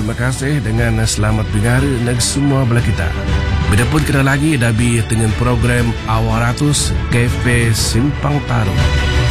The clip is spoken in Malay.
terima kasih dengan selamat dengar nag semua belah kita. Bidapun kita lagi dabi dengan program Awaratus Cafe Simpang Taruh.